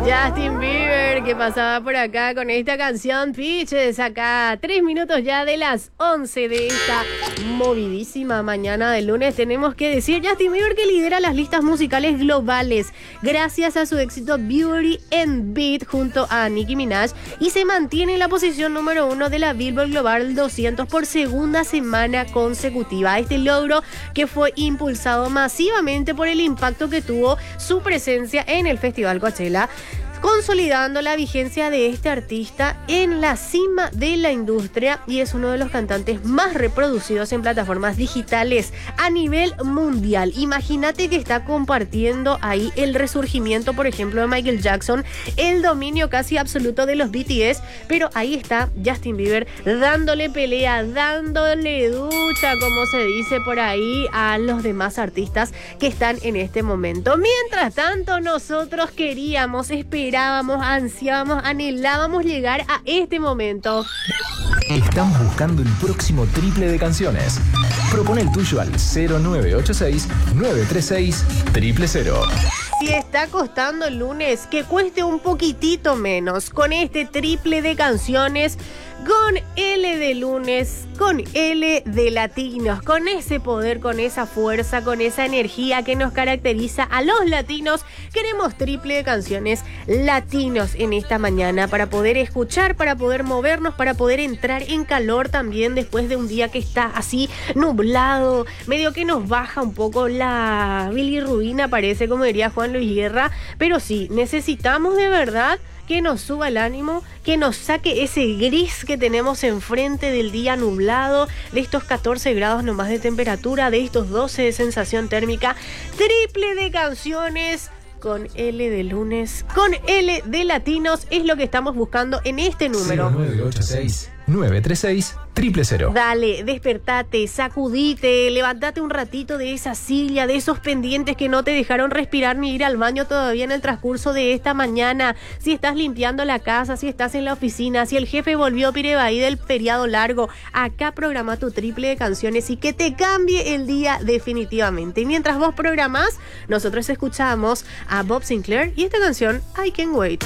Justin Bieber, que pasaba por acá con esta canción Peaches, acá 3 minutos ya de las 11 de esta movidísima mañana de lunes. Tenemos que decir, Justin Bieber que lidera las listas musicales globales gracias a su éxito Beauty and Beat junto a Nicki Minaj, y se mantiene en la posición número 1 de la Billboard Global 200 por segunda semana consecutiva. Este logro que fue impulsado masivamente por el impacto que tuvo su presencia en el Festival Coachella, consolidando la vigencia de este artista en la cima de la industria, y es uno de los cantantes más reproducidos en plataformas digitales a nivel mundial. Imagínate que está compartiendo ahí el resurgimiento, por ejemplo, de Michael Jackson, el dominio casi absoluto de los BTS, pero ahí está Justin Bieber dándole pelea, dándole ducha, como se dice por ahí, a los demás artistas que están en este momento. Mientras tanto, nosotros esperábamos, ansiábamos, anhelábamos llegar a este momento. Estamos buscando el próximo triple de canciones. Propone el tuyo al 0986-936-000. Si está costando el lunes, que cueste un poquitito menos con este triple de canciones, con L de lunes, con L de latinos, con ese poder, con esa fuerza, con esa energía que nos caracteriza a los latinos. Queremos triple de canciones latinos en esta mañana para poder escuchar, para poder movernos, para poder entrar en calor también después de un día que está así nublado, medio que nos baja un poco la bilirrubina, parece, como diría Juan Luis Guerra, pero sí, necesitamos de verdad que nos suba el ánimo, que nos saque ese gris que tenemos enfrente del día nublado, de estos 14 grados nomás de temperatura, de estos 12 de sensación térmica. Triple de canciones con L de lunes, con L de latinos, es lo que estamos buscando en este número. 0986-936-000. Dale, despertate, sacudite, levantate un ratito de esa silla, de esos pendientes que no te dejaron respirar ni ir al baño todavía en el transcurso de esta mañana. Si estás limpiando la casa, si estás en la oficina, si el jefe volvió Pirebaí del feriado largo, acá programa tu triple de canciones y que te cambie el día definitivamente. Y mientras vos programás, nosotros escuchamos a Bob Sinclair y esta canción I Can't Wait.